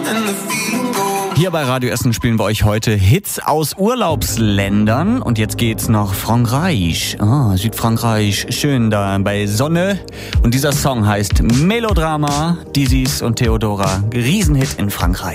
Hier bei Radio Essen spielen wir euch heute Hits aus Urlaubsländern. Und jetzt geht's nach Frankreich. Südfrankreich, schön da bei Sonne. Und dieser Song heißt Melodrama, Dizis und Theodora. Riesenhit in Frankreich.